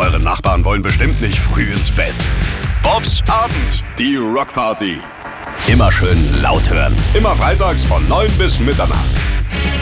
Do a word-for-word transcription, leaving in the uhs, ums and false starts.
Eure Nachbarn wollen bestimmt nicht früh ins Bett. Bobs Abend, die Rockparty. Immer schön laut hören. Immer freitags von neun bis Mitternacht.